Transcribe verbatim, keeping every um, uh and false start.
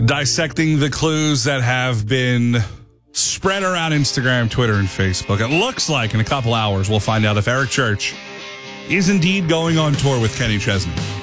dissecting the clues that have been spread around Instagram, Twitter, and Facebook. It looks like in a couple hours we'll find out if Eric Church is indeed going on tour with Kenny Chesney.